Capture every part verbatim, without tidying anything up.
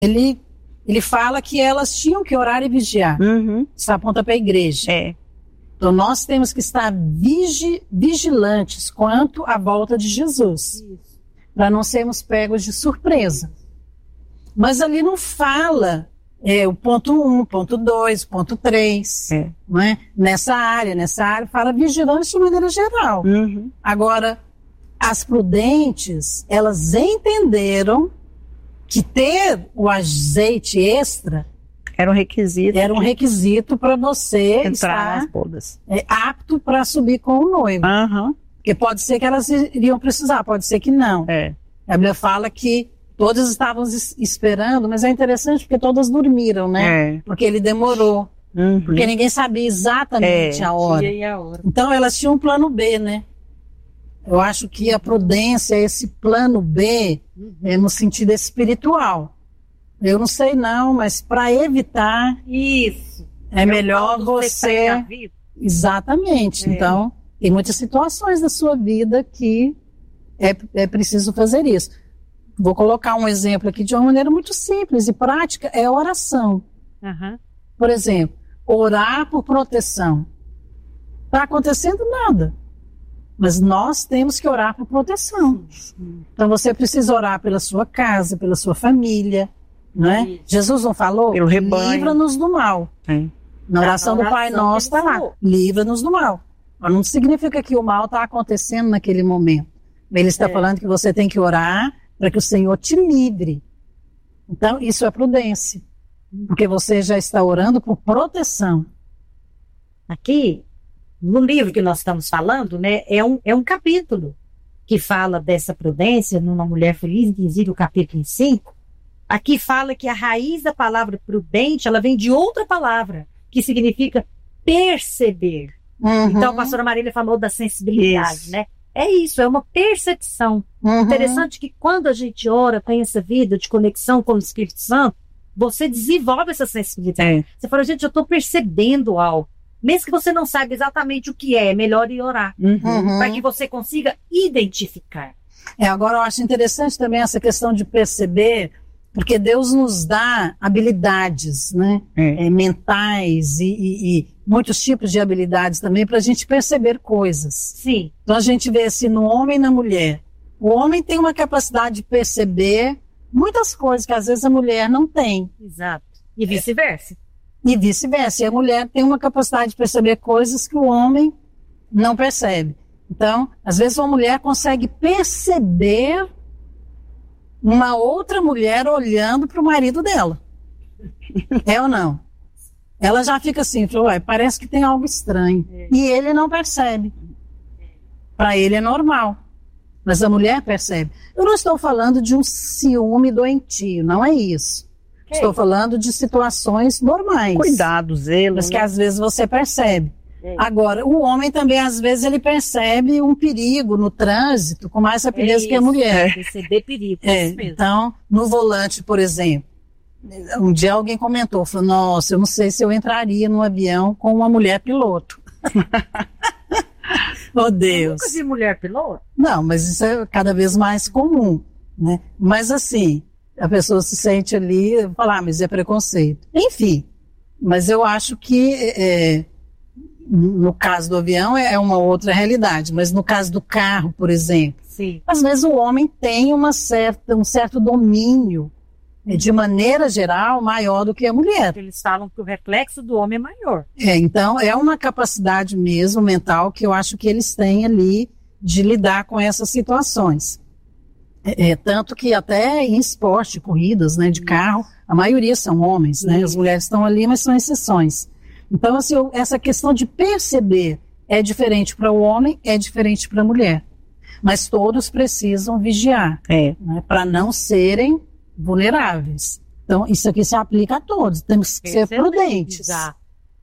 ele, ele fala que elas tinham que orar e vigiar. Uhum. Isso aponta para a igreja. É. Então nós temos que estar vigi, vigilantes quanto à volta de Jesus, para não sermos pegos de surpresa. Mas ali não fala é, o ponto um, ponto dois, ponto três, É. não é? Nessa área, nessa área fala vigilante de maneira geral. Uhum. Agora, as prudentes, elas entenderam que ter o azeite extra Era um requisito. era um requisito para você entrar estar nas bodas. é, apto para subir com o noivo. Aham. Porque pode ser que elas iriam precisar, pode ser que não. É. A Bíblia fala que todas estavam es- esperando, mas é interessante porque todas dormiram, né? É. Porque ele demorou. Uhum. Porque ninguém sabia exatamente É, a hora. Dia e a hora. Então elas tinham um plano B, né? Eu acho que a prudência é esse plano B é no sentido espiritual. Eu não sei não, mas para evitar Isso. é melhor o você... da vida. Exatamente. É. Então, tem muitas situações da sua vida que é, é preciso fazer isso. Vou colocar um exemplo aqui de uma maneira muito simples e prática, é a oração. Aham. Por exemplo, orar por proteção. Está acontecendo nada, mas nós temos que orar por proteção. Então você precisa orar pela sua casa, pela sua família, não é? Isso. Jesus não falou? Pelo rebanho. Livra-nos do mal. É. Na oração Na do Pai oração Nosso que ele está lá, falou. livra-nos do mal. Mas não significa que o mal está acontecendo naquele momento. Ele está É. falando que você tem que orar para que o Senhor te livre. Então, isso é prudência. Porque você já está orando por proteção. Aqui, no livro que nós estamos falando, né, é um, é um capítulo que fala dessa prudência, numa mulher feliz, inclusive o capítulo cinco. Aqui fala que a raiz da palavra prudente, ela vem de outra palavra, que significa perceber. Uhum, Então, a pastora Marília falou da sensibilidade, Isso. né? É isso, é uma percepção. uhum. Interessante que quando a gente ora, tem essa vida de conexão com o Espírito Santo, você desenvolve essa sensibilidade. É. Você fala, gente, eu estou percebendo algo. Mesmo que você não saiba exatamente o que é, é melhor ir orar. Uhum. Uhum. Para que você consiga identificar. É, agora eu acho interessante também essa questão de perceber, porque Deus nos dá habilidades, né? É. É, mentais e, e- e muitos tipos de habilidades também para a gente perceber coisas. Sim. Então a gente vê assim no homem e na mulher. O homem tem uma capacidade de perceber muitas coisas que às vezes a mulher não tem. Exato. E vice-versa. E vice-versa. E a mulher tem uma capacidade de perceber coisas que o homem não percebe. Então, às vezes uma mulher consegue perceber uma outra mulher olhando para o marido dela. É ou não? Ela já fica assim, falou, ué, parece que tem algo estranho. É. E ele não percebe. Para ele é normal. Mas a mulher percebe. Eu não estou falando de um ciúme doentio, não é isso. Ok. Estou falando de situações normais. Cuidado, zelo. Mas que né? às vezes você percebe. É. Agora, o homem também, às vezes, ele percebe um perigo no trânsito com mais rapidez É que a isso. mulher. Perceber perigo. É, Isso mesmo. então, no volante, por exemplo, um dia alguém comentou, falou, nossa, eu não sei se eu entraria no avião com uma mulher piloto. Oh, Eu Deus. nunca vi mulher piloto. Não, mas isso é cada vez mais comum, né? Mas assim, a pessoa se sente ali, fala, ah, mas é preconceito. Enfim, mas eu acho que é, no caso do avião é uma outra realidade, mas no caso do carro, por exemplo, Sim. às vezes o homem tem uma certa, um certo domínio, é, de maneira geral, maior do que a mulher. Eles falam que o reflexo do homem é maior. É, então, é uma capacidade mesmo mental que eu acho que eles têm ali de lidar com essas situações. É, é, tanto que até em esporte, corridas, né, de carro, a maioria são homens, né? As mulheres estão ali, mas são exceções. Então, assim, eu- essa questão de perceber é diferente para o homem, é diferente para a mulher. Mas todos precisam vigiar, É. né, para não serem vulneráveis. Então, isso aqui se aplica a todos. Temos que ser Excelente, prudentes. exato.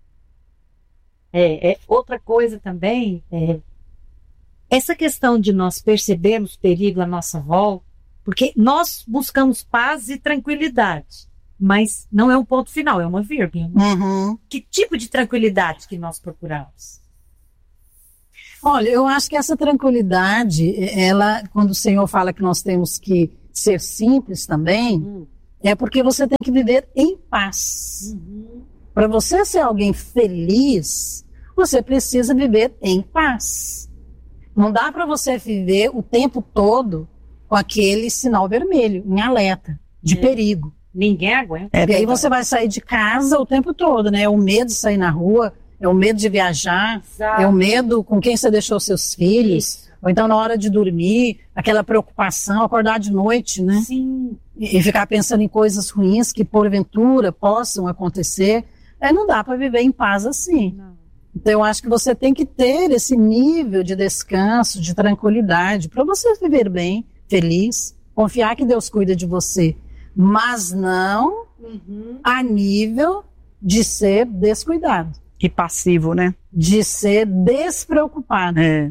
É, é, outra coisa também é essa questão de nós percebermos perigo à nossa volta, porque nós buscamos paz e tranquilidade, mas não é um ponto final, é uma vírgula. Uhum. Que tipo de tranquilidade que nós procuramos? Olha, eu acho que essa tranquilidade, ela, quando o Senhor fala que nós temos que ser simples também, Hum. é porque você tem que viver em paz. Uhum. Para você ser alguém feliz, você precisa viver em paz. Não dá para você viver o tempo todo com aquele sinal vermelho, em alerta, de É. perigo. Ninguém aguenta. É E aí verdade. você vai sair de casa o tempo todo, né? É o medo de sair na rua, é o medo de viajar, Exato. é o medo com quem você deixou seus filhos, Isso. ou então na hora de dormir, aquela preocupação, acordar de noite, né? Sim. E e ficar pensando em coisas ruins que porventura possam acontecer. É, não dá para viver em paz assim. Não. Então eu acho que você tem que ter esse nível de descanso, de tranquilidade, para você viver bem, feliz, confiar que Deus cuida de você, mas não Uhum. a nível de ser descuidado, E passivo, né? de ser despreocupado. É.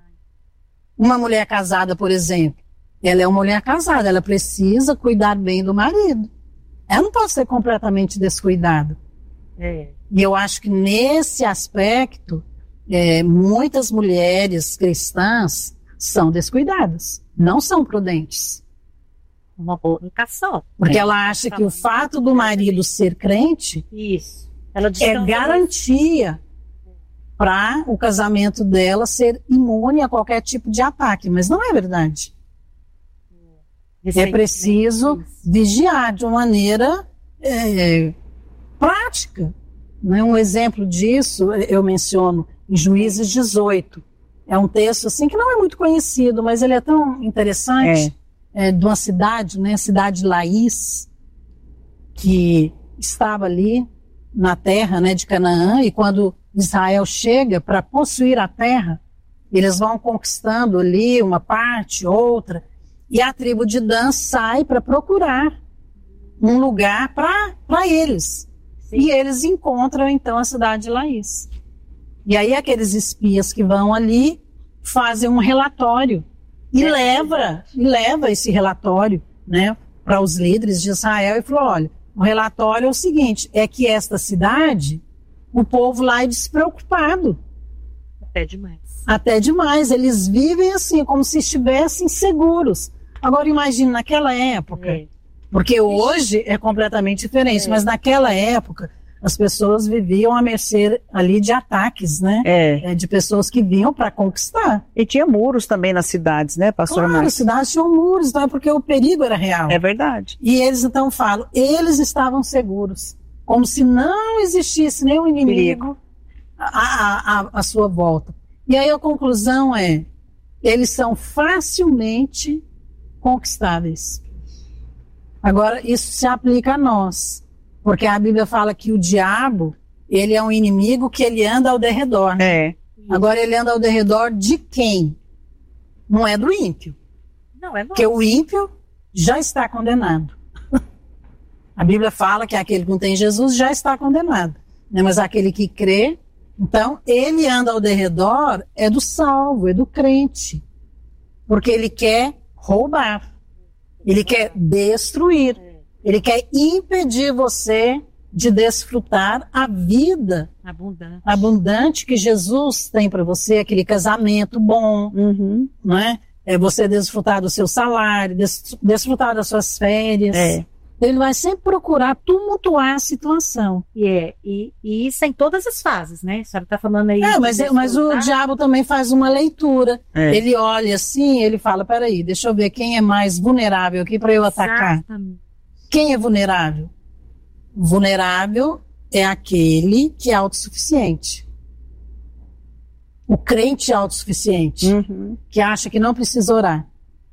Uma mulher casada, por exemplo, ela é uma mulher casada, ela precisa cuidar bem do marido. Ela não pode ser completamente descuidada. É. E eu acho que nesse aspecto, é, muitas mulheres cristãs são descuidadas, não são prudentes. Uma boa educação. Porque É. ela acha que o fato do marido ser crente Isso. Ela é descansa garantia para o casamento dela ser imune a qualquer tipo de ataque, mas não é verdade. nisso. É preciso vigiar de uma maneira é, prática. Né? Um exemplo disso eu menciono em Juízes dezoito. É um texto assim que não é muito conhecido, mas ele é tão interessante. É, de uma cidade, né, a cidade de Laís, que estava ali na terra, né, de Canaã, e quando Israel chega para possuir a terra, eles vão conquistando ali uma parte, outra, e a tribo de Dan sai para procurar um lugar para eles. Sim. E eles encontram então a cidade de Laís. E aí aqueles espias que vão ali fazem um relatório e É, leva, e leva esse relatório, né, para os líderes de Israel e falou: olha, o relatório é o seguinte, é que esta cidade, o povo lá é despreocupado, Até demais. até demais, eles vivem assim, como se estivessem seguros. Agora imagine naquela época, É. porque hoje é completamente diferente, É. mas naquela época as pessoas viviam à mercê ali de ataques, né, É. é, de pessoas que vinham para conquistar. E tinha muros também nas cidades, né, pastor Claro, as Márcio? cidades tinham muros, então é porque o perigo era real. É verdade. E eles então falam, eles estavam seguros, como se não existisse nenhum inimigo à, à, à- à sua volta. E aí a conclusão é, eles são facilmente conquistáveis. Agora, isso se aplica a nós, porque a Bíblia fala que o diabo, ele é um inimigo que ele anda ao derredor. É. Agora ele anda ao derredor de quem? Não é do ímpio. Não, é bom. Porque o ímpio já está condenado. A Bíblia fala que aquele que não tem Jesus já está condenado. Né? Mas aquele que crê, então ele anda ao derredor é do salvo, é do crente. Porque ele quer roubar. Ele quer destruir. Ele quer impedir você de desfrutar a vida Abundante. abundante que Jesus tem para você, aquele casamento bom, Uhum. não é? É você desfrutar do seu salário, des- desfrutar das suas férias. É. Ele vai sempre procurar tumultuar a situação. E, é, e, e isso em todas as fases, né? A senhora está falando aí. É, mas, de mas o desfrutar. diabo também faz uma leitura. É. Ele olha assim, ele fala, peraí, deixa eu ver quem é mais vulnerável aqui para eu atacar. Exatamente. Quem é vulnerável? Vulnerável é aquele que é autossuficiente. O crente autossuficiente, Uhum. que acha que não precisa orar.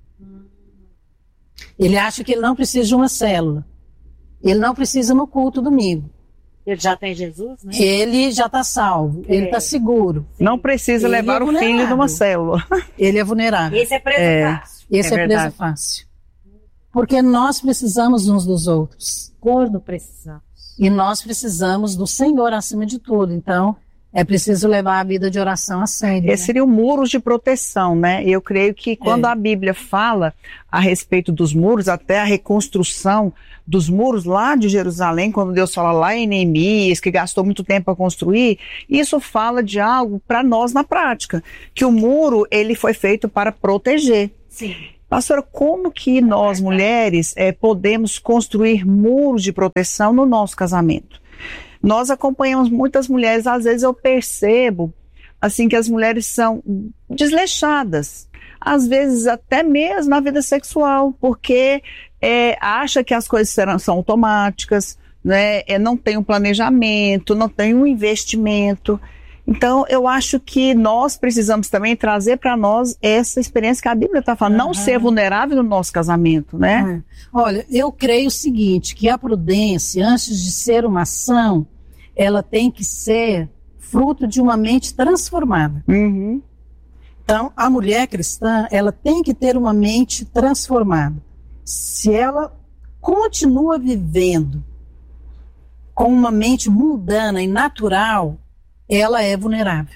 Ele acha que ele não precisa de uma célula. Ele não precisa no culto domingo. Ele já tem Jesus, né? Ele já está salvo, ele É. está seguro, Não precisa Ele levar é o filho vulnerável. numa célula. ele é vulnerável. Esse é preso É. fácil. Esse É é, preso verdade. fácil. Porque nós precisamos uns dos outros. Corno precisamos. E nós precisamos do Senhor acima de tudo. Então, é preciso levar a vida de oração a sério. Esses né? seriam muros de proteção, né? E eu creio que quando É. a Bíblia fala a respeito dos muros, até a reconstrução dos muros lá de Jerusalém, quando Deus fala lá em Neemias, que gastou muito tempo para construir, isso fala de algo para nós na prática, que o muro ele foi feito para proteger. Sim. Pastora, como que nós, mulheres, é, podemos construir muros de proteção no nosso casamento? Nós acompanhamos muitas mulheres, às vezes eu percebo assim, que as mulheres são desleixadas, às vezes até mesmo na vida sexual, porque é, acha que as coisas serão, são automáticas, né? É, não tem um planejamento, não tem um investimento. Então, eu acho que nós precisamos também trazer para nós essa experiência que a Bíblia está falando, uhum. não ser vulnerável no nosso casamento, né? É. Olha, eu creio o seguinte, que a prudência, antes de ser uma ação, ela tem que ser fruto de uma mente transformada. Uhum. Então, a mulher cristã, ela tem que ter uma mente transformada. Se ela continua vivendo com uma mente mundana e natural, ela é vulnerável.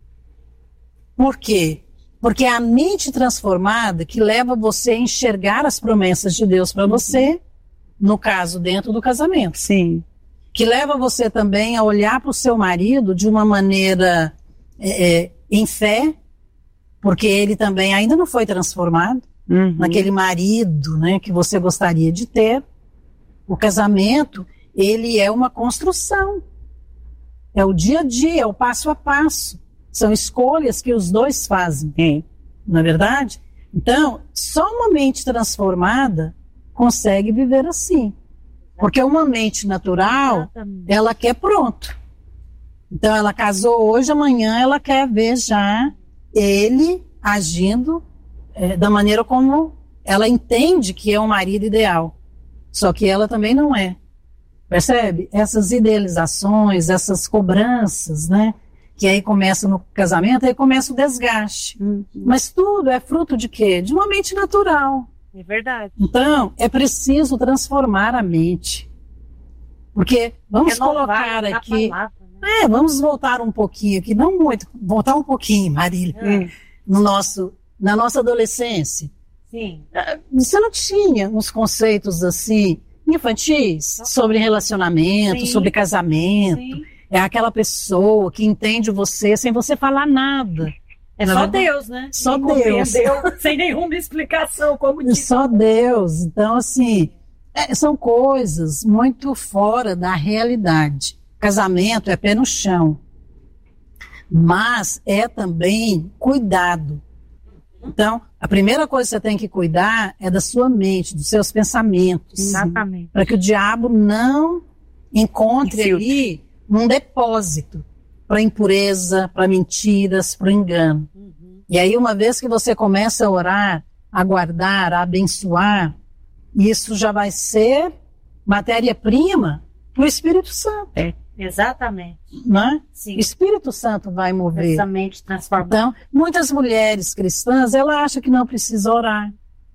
Por quê? Porque é a mente transformada que leva você a enxergar as promessas de Deus para você, no caso, dentro do casamento. Sim. Que leva você também a olhar para o seu marido de uma maneira é, é, em fé, porque ele também ainda não foi transformado uhum. naquele marido, né, que você gostaria de ter. O casamento, ele é uma construção. É o dia a dia, é o passo a passo. São escolhas que os dois fazem, é. Não é verdade? Então, só uma mente transformada consegue viver assim. Porque uma mente natural, exatamente. Ela quer pronto. Então, ela casou hoje, amanhã ela quer ver já ele agindo é, da maneira como ela entende que é um marido ideal. Só que ela também não é. Percebe? Essas idealizações, essas cobranças, né? Que aí começa no casamento, aí começa o desgaste. Uhum. Mas tudo é fruto de quê? De uma mente natural. É verdade. Então, é preciso transformar a mente. Porque, vamos Renovar, colocar aqui... Palavra, né? É, vamos voltar um pouquinho aqui, não muito, voltar um pouquinho, Marília, hum. no nosso, na nossa adolescência. Sim. Você não tinha uns conceitos assim, infantis, sobre relacionamento, Sim. sobre casamento. Sim. É aquela pessoa que entende você sem você falar nada. É só Deus, né? Só Ninguém Deus. Sem nenhuma explicação, como disse. Só Deus. Então, assim, é, são coisas muito fora da realidade. Casamento é pé no chão. Mas é também cuidado. Então, a primeira coisa que você tem que cuidar é da sua mente, dos seus pensamentos. Exatamente. Para que o diabo não encontre Filtro. ali um depósito para impureza, para mentiras, para engano. Uhum. E aí, uma vez que você começa a orar, a guardar, a abençoar, isso já vai ser matéria-prima para o Espírito Santo. É. Exatamente. Né? Sim. O Espírito Santo vai mover. Essa mente transformada. Então, muitas mulheres cristãs, ela acha que não precisa orar.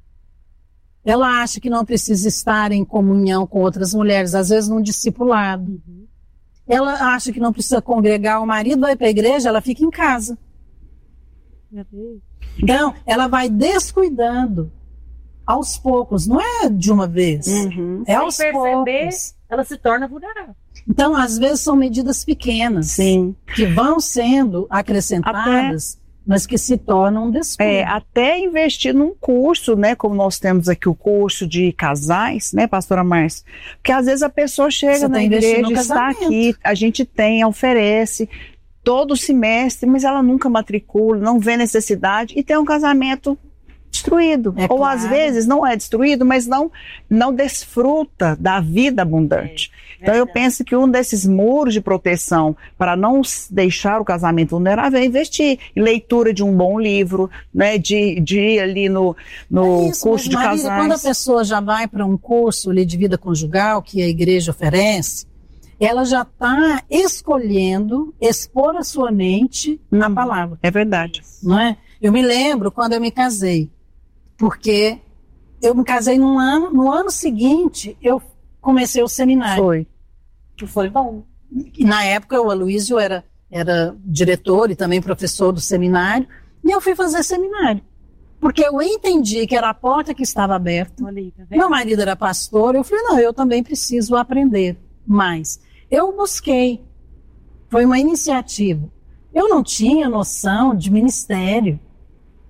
Ela acha que não precisa estar em comunhão com outras mulheres, às vezes num discipulado. Uhum. Ela acha que não precisa congregar, o marido vai para a igreja, ela fica em casa. Meu Deus. Então, ela vai descuidando aos poucos, não é de uma vez, Uhum. é Sem aos perceber, poucos. ela se torna vulnerável. Então, às vezes são medidas pequenas, Sim. que vão sendo acrescentadas, até, mas que se tornam um descuido. É, até investir num curso, né, como nós temos aqui o curso de casais, né, pastora Márcia? Porque às vezes a pessoa chega Você na tá igreja, está aqui, a gente tem, oferece todo semestre, mas ela nunca matricula, não vê necessidade e tem um casamento destruído. É Ou claro. às vezes não é destruído, mas não, não desfruta da vida abundante. É, então eu verdade. penso que um desses muros de proteção para não deixar o casamento vulnerável é investir em leitura de um bom livro, né, de, de ir ali no, no É isso, curso de Marília, casais. quando a pessoa já vai para um curso ali, de vida conjugal que a igreja oferece, ela já está escolhendo expor a sua mente na Uhum. palavra. É verdade. Não é? Eu me lembro quando eu me casei, porque eu me casei num ano, no ano seguinte eu comecei o seminário. Foi. Que foi bom. E na época o Aloysio era, era diretor e também professor do seminário, e eu fui fazer seminário. Porque eu entendi que era a porta que estava aberta. Olha aí, tá vendo? Meu marido era pastor, eu falei, não, eu também preciso aprender mais. Eu busquei, foi uma iniciativa. Eu não tinha noção de ministério.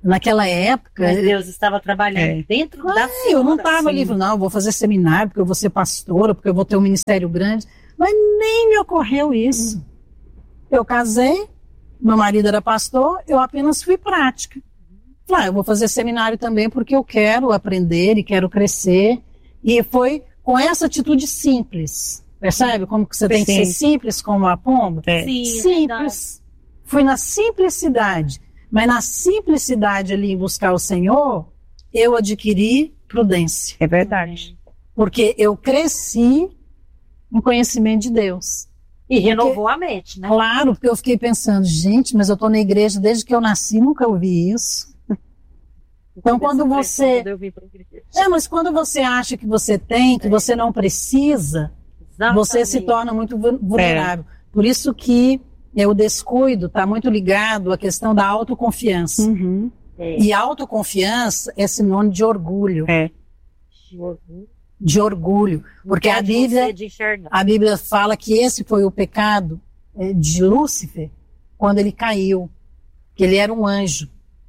naquela época... Mas Deus estava trabalhando É. dentro Ah, da eu não senhora, estava sim. ali, não, eu vou fazer seminário, porque eu vou ser pastora, porque eu vou ter um ministério grande. Mas nem me ocorreu isso. Eu casei, meu marido era pastor, eu apenas fui prática. Falei, ah, eu vou fazer seminário também porque eu quero aprender e quero crescer. E foi com essa atitude simples. Percebe como que você tem que Sim. ser simples como a pomba? É. Sim, Simples. Fui na simplicidade. Mas na simplicidade ali em buscar o Senhor, eu adquiri prudência. É verdade. Porque eu cresci em conhecimento de Deus. E renovou a mente, né? Claro, porque eu fiquei pensando, gente, mas eu estou na igreja desde que eu nasci, nunca ouvi isso. Então, quando você... Quando eu vim pra igreja. É, mas quando você acha que você tem, que você não precisa, você se Exatamente. torna muito vu- vulnerável. Por isso que é, o descuido está muito ligado à questão da autoconfiança. Uhum. É. E autoconfiança é sinônimo de orgulho. É. De orgulho. Porque a Bíblia, De enxergar. a Bíblia fala que esse foi o pecado é, de Lúcifer quando ele caiu. Que ele era um anjo.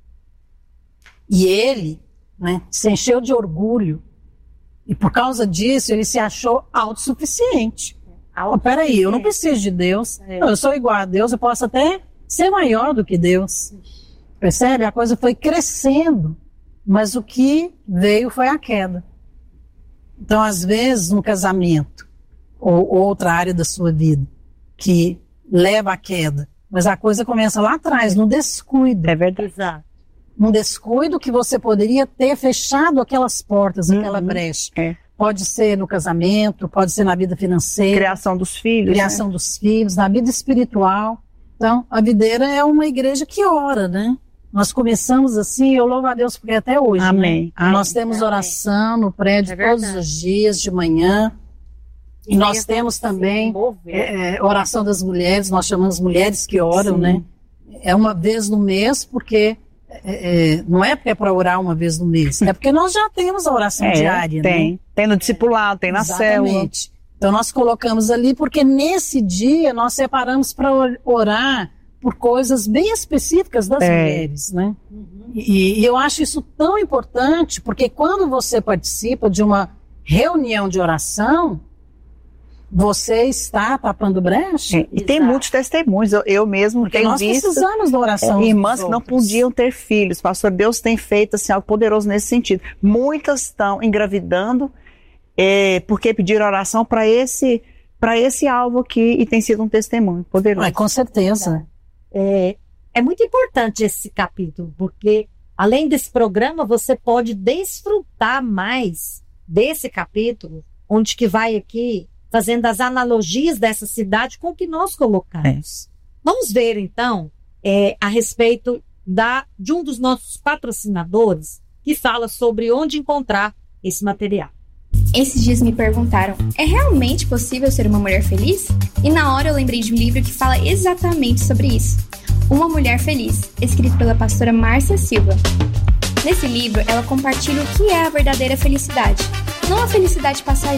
E ele, né, se encheu de orgulho. E por causa disso, ele se achou autossuficiente. Oh, peraí, eu não preciso de Deus. É. Não, eu sou igual a Deus, eu posso até ser maior do que Deus. Percebe? A coisa foi crescendo. Mas o que veio foi a queda. Então, às vezes, um casamento, ou outra área da sua vida, que leva à queda, mas a coisa começa lá atrás, no descuido. É verdade. Exato. Um descuido que você poderia ter fechado aquelas portas, Uhum. aquela brecha. É. Pode ser no casamento, pode ser na vida financeira, Criação dos filhos. criação dos filhos, na vida espiritual. Então, a Videira é uma igreja que ora, né? Nós começamos assim, eu louvo a Deus porque até hoje, Né? Amém. né? Amém. Nós temos Amém. oração no prédio É todos verdade. os dias, de manhã. E nós temos também Mover. é, é, oração das mulheres, nós chamamos mulheres que oram, Sim. né? É uma vez no mês, porque é, é, não é porque é para orar uma vez no mês, é porque nós já temos a oração É, diária, tem. né? Tem no discipulado, tem na célula. Exatamente. Então nós colocamos ali, porque nesse dia nós separamos para orar por coisas bem específicas das É. mulheres, né? Uhum. E, e eu acho isso tão importante, porque quando você participa de uma reunião de oração, você está tapando brecha. É, e tem Exato. muitos testemunhos. Eu, eu mesmo Porque tenho nós visto precisamos da oração. é, uns irmãs dos que não outros. podiam ter filhos. Pastor, Deus tem feito assim, algo poderoso nesse sentido. Muitas estão engravidando é, porque pediram oração para esse, para esse alvo aqui e tem sido um testemunho poderoso. Ai, com certeza. É, é muito importante esse capítulo, porque além desse programa, você pode desfrutar mais desse capítulo, onde que vai aqui fazendo as analogias dessa cidade com o que nós colocamos. Vamos ver, então, é, a respeito da, de um dos nossos patrocinadores, que fala sobre onde encontrar esse material. Esses dias me perguntaram, é realmente possível ser uma mulher feliz? E na hora eu lembrei de um livro que fala exatamente sobre isso. Uma Mulher Feliz, escrito pela pastora Márcia Silva. Nesse livro, ela compartilha o que é a verdadeira felicidade. Não a felicidade passageira,